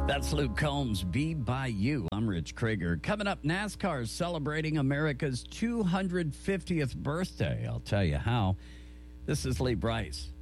That's Luke Combs, Be By You. I'm Rich Krieger. Coming up, NASCAR is celebrating America's 250th birthday. I'll tell you how. This is Lee Bryce.